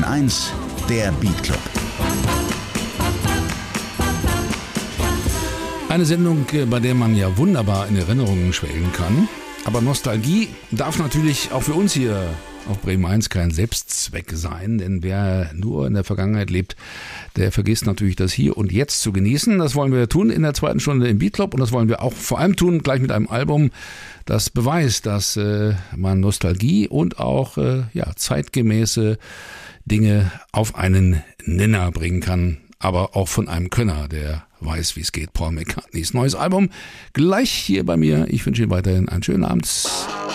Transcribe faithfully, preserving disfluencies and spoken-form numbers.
N eins, der Beat Club. Eine Sendung, bei der man ja wunderbar in Erinnerungen schwelgen kann. Aber Nostalgie darf natürlich auch für uns hier auf Bremen eins kein Selbstzweck sein, denn wer nur in der Vergangenheit lebt, der vergisst natürlich das Hier und Jetzt zu genießen. Das wollen wir tun in der zweiten Stunde im Beat Club und das wollen wir auch vor allem tun gleich mit einem Album, das beweist, dass äh, man Nostalgie und auch äh, ja, zeitgemäße Dinge auf einen Nenner bringen kann, aber auch von einem Könner, der weiß, wie es geht. Paul McCartneys neues Album gleich hier bei mir. Ich wünsche Ihnen weiterhin einen schönen Abend.